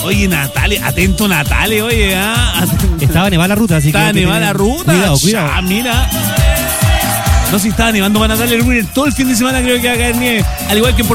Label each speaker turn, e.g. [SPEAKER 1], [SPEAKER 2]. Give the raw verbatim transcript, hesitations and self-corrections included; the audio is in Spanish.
[SPEAKER 1] Oye, Natalia, atento Natalia, oye, ¿ah? Atento.
[SPEAKER 2] Estaba nevada la ruta, así
[SPEAKER 1] Estaba
[SPEAKER 2] que...
[SPEAKER 1] nevada la ruta.
[SPEAKER 2] Cuidado, cuidado.
[SPEAKER 1] Ah, mira. No, si estaba nevando para Natalia Laurugner todo el fin de semana, creo que va a caer nieve. Al igual que en